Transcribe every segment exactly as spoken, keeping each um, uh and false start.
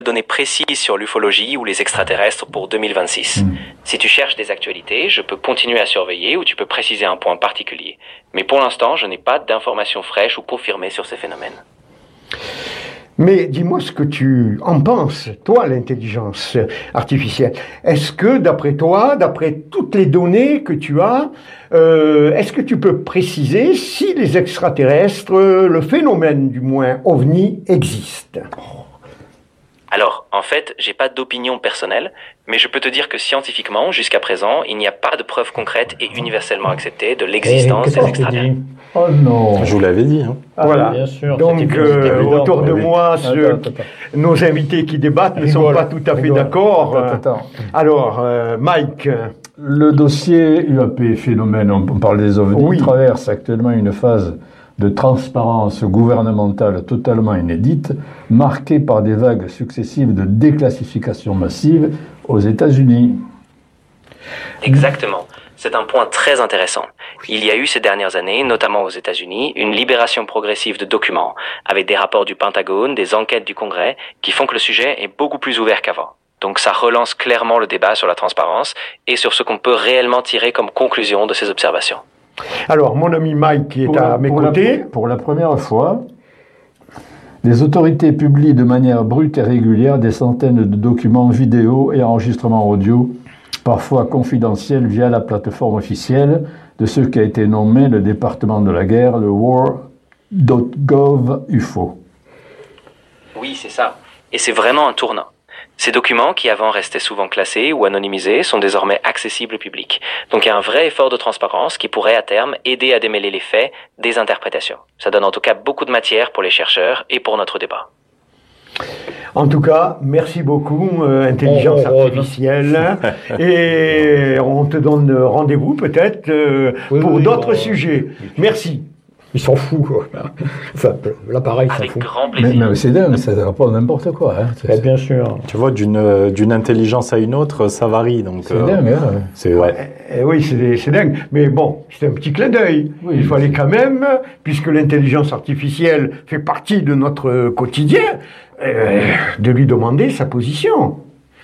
données précises sur l'ufologie ou les extraterrestres pour deux mille vingt-six. Mmh. Si tu cherches des actualités, je peux continuer à surveiller ou tu peux préciser un point particulier. Mais pour l'instant, je n'ai pas d'informations fraîches ou confirmées sur ces phénomènes. Mais dis-moi ce que tu en penses, toi, l'intelligence artificielle. Est-ce que, d'après toi, d'après toutes les données que tu as, euh, est-ce que tu peux préciser si les extraterrestres, le phénomène du moins ovni, existe ? Alors, en fait, j'ai pas d'opinion personnelle, mais je peux te dire que scientifiquement, jusqu'à présent, il n'y a pas de preuves concrètes et universellement acceptées de l'existence des extraterrestres. Oh non. Je vous l'avais dit. Hein. Ah, voilà. Bien sûr. Donc, euh, évident, autour de oui. moi, ce, attends, attends. nos invités qui débattent ne Rigole, sont pas tout à fait rigole. d'accord. Attends, attends. Alors, euh, Mike. Le dossier U A P phénomène, on parle des ovnis, Oui. traverse actuellement une phase de transparence gouvernementale totalement inédite, marquée par des vagues successives de déclassification massive aux États-Unis. Exactement. C'est un point très intéressant. Il y a eu ces dernières années, notamment aux États-Unis, une libération progressive de documents, avec des rapports du Pentagone, des enquêtes du Congrès, qui font que le sujet est beaucoup plus ouvert qu'avant. Donc ça relance clairement le débat sur la transparence et sur ce qu'on peut réellement tirer comme conclusion de ces observations. Alors, mon ami Mike qui est Pour à la- mes pour la- côtés. pour la première fois, les autorités publient de manière brute et régulière des centaines de documents vidéo et enregistrements audio, parfois confidentiels via la plateforme officielle de ce qui a été nommé le département de la guerre, le war point gov U F O. Oui, c'est ça. Et c'est vraiment un tournant. Ces documents, qui avant restaient souvent classés ou anonymisés, sont désormais accessibles au public. Donc il y a un vrai effort de transparence qui pourrait à terme aider à démêler les faits des interprétations. Ça donne en tout cas beaucoup de matière pour les chercheurs et pour notre débat. En tout cas, merci beaucoup, euh, intelligence On- on- artificielle. Et on te donne rendez-vous peut-être euh, Oui, pour oui, d'autres bon, sujets. Merci. Il s'en fout, quoi. Enfin, l'appareil s'en Avec fout. grand Mais, plaisir. mais c'est dingue, ça rapporte n'importe quoi. Hein. C'est, Eh bien sûr. Tu vois, d'une euh, d'une intelligence à une autre, ça varie. Donc, c'est euh, dingue, hein. c'est ouais. Eh, eh oui, c'est c'est dingue. Mais bon, c'est un petit clin d'œil. Oui, Il fallait c'est- quand même, puisque l'intelligence artificielle fait partie de notre quotidien, euh, de lui demander sa position.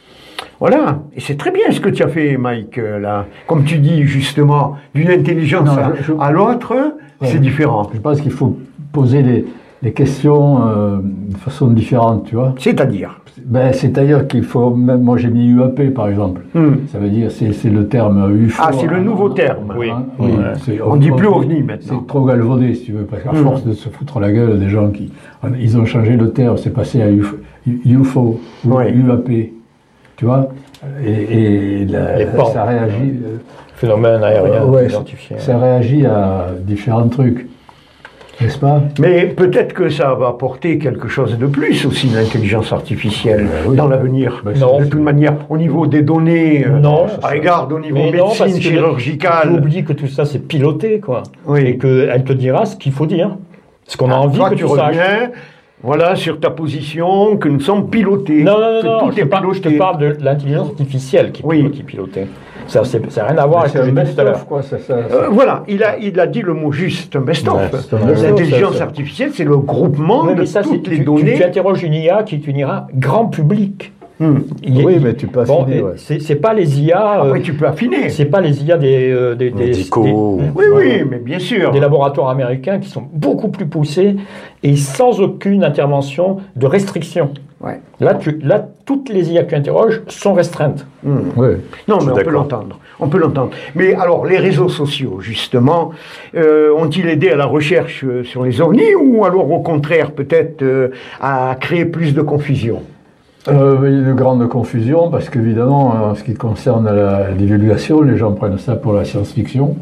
Voilà. Et c'est très bien ce que tu as fait, Mike, euh, là. Comme tu dis, justement, d'une intelligence Non, à, je- je- à l'autre, c'est Ouais. différent. Je pense qu'il faut poser les, les questions euh, de façon différente, tu vois. C'est-à-dire. Ben, c'est-à-dire qu'il faut, même moi j'ai mis U A P par exemple, Hmm. ça veut dire, c'est, c'est le terme U F O. Ah, c'est le hein, nouveau hein, terme. Oui. hein, oui, Ouais. c'est- On dit plus ovni maintenant. C'est trop galvaudé si tu veux, parce qu'à Hmm. force de se foutre la gueule des gens qui... Ils ont changé le terme, c'est passé à U F O, U F O ou Ouais. U A P, tu vois, et, et la- Les ports. ça réagit... euh, Phénomène aérien ouais, identifié. ça réagit à différents trucs, n'est-ce pas? Mais peut-être que ça va apporter quelque chose de plus aussi, l'intelligence artificielle, Ben oui. dans l'avenir. Ben, Non. De toute manière, au niveau des données, euh, Non. regarde, au niveau Mais non, parce médecine, que chirurgicale. Tu oublies que tout ça, c'est piloté, quoi. Oui. Et qu'elle te dira ce qu'il faut dire. Ce qu'on a Ah, envie toi, que tu tu saches. reviens, voilà, sur ta position, que nous sommes pilotés. Non, non, que non, non, tout je, est te parle, je te piloté. parle de l'intelligence artificielle qui, Oui. qui est pilotée. Ça n'a rien à voir avec ce C'est que un j'ai dit tout à l'heure. best-of, quoi, ça, ça, Euh, voilà, il a, il a dit le mot juste, un best-of. Ouais, c'est un best-of, L'intelligence ça, ça. artificielle, c'est le groupement Oui, de mais ça, c'est- toutes les tu, données. tu, tu interroges une I A qui est une I A grand public. Hmm. Il est- Oui, il- mais tu peux bon, affiner, et ouais. c'est, c'est pas les I A. euh, Après, tu peux affiner. c'est pas les I A des, euh, des, des, Médicaux. des- Oui, oui, mais bien sûr. des laboratoires américains qui sont beaucoup plus poussés et sans aucune intervention de restriction. Ouais. Là, tu, là, toutes les I A que tu interroges sont restreintes. Hmm. Oui. Non, Je mais suis on peut d'accord. l'entendre. On peut l'entendre. Mais alors, les réseaux sociaux, justement, euh, ont-ils aidé à la recherche euh, sur les ovnis ou alors au contraire, peut-être, euh, à créer plus de confusion? Euh, il y a de grandes confusions parce qu'évidemment, en ce qui concerne la divulgation, les gens prennent ça pour la science-fiction.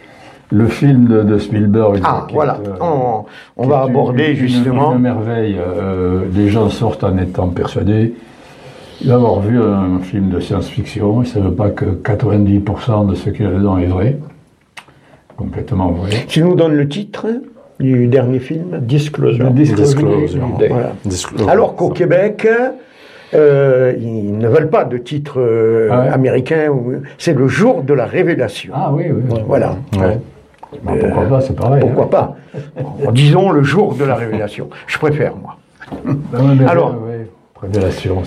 Le film de, de Spielberg. Ah, qui est, voilà. euh, on on qui va est aborder une, justement. Une, une merveille. Euh, les gens sortent en étant persuadés d'avoir vu un film de science-fiction. Ça ne veut pas que quatre-vingt-dix pour cent de ce qu'il y a dedans est vrai. Complètement vrai. Tu nous donnes le titre du dernier film? Disclosure. Disclosure. Voilà. Disclosure. Alors qu'au Québec, euh, ils ne veulent pas de titre euh, Ah ouais. américain. ou- C'est le jour de la révélation. Ah oui, oui. oui. Voilà. Ouais. Bah, pourquoi pas, c'est pareil. Pourquoi hein. pas? Disons le jour de la révélation. Je préfère, moi. Bah, ouais, mais, Alors- ouais, ouais, révélation.